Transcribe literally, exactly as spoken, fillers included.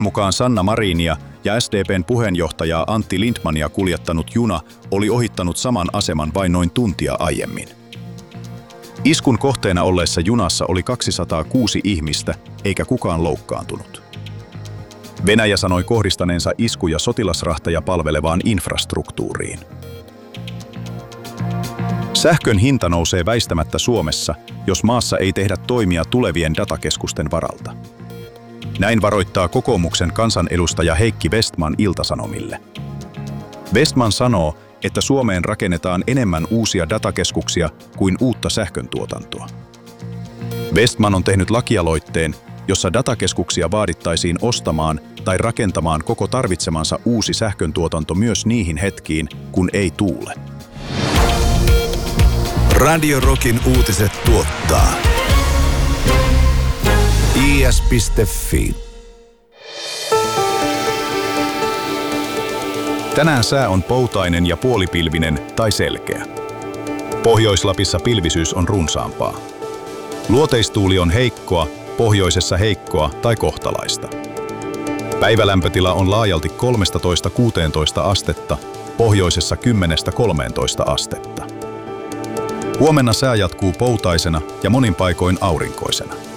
mukaan Sanna Marinia ja S D P:n puheenjohtajaa Antti Lindtmania kuljettanut juna oli ohittanut saman aseman vain noin tuntia aiemmin. Iskun kohteena olleessa junassa oli kaksisataakuusi ihmistä, eikä kukaan loukkaantunut. Venäjä sanoi kohdistaneensa iskuja sotilasrahtaja palvelevaan infrastruktuuriin. Sähkön hinta nousee väistämättä Suomessa, jos maassa ei tehdä toimia tulevien datakeskusten varalta. Näin varoittaa kokoomuksen kansanedustaja Heikki Vestman Ilta-Sanomille. Vestman sanoo, että Suomeen rakennetaan enemmän uusia datakeskuksia kuin uutta sähköntuotantoa. Vestman on tehnyt lakialoitteen, jossa datakeskuksia vaadittaisiin ostamaan tai rakentamaan koko tarvitsemansa uusi sähköntuotanto myös niihin hetkiin, kun ei tuule. Radio Rockin uutiset tuottaa i s piste f i. Tänään sää on poutainen ja puolipilvinen tai selkeä. Pohjois-Lapissa pilvisyys on runsaampaa. Luoteistuuli on heikkoa, pohjoisessa heikkoa tai kohtalaista. Päivälämpötila on laajalti kolmetoista kuusitoista astetta, pohjoisessa kymmenestä kolmeentoista astetta. Huomenna sää jatkuu poutaisena ja monin paikoin aurinkoisena.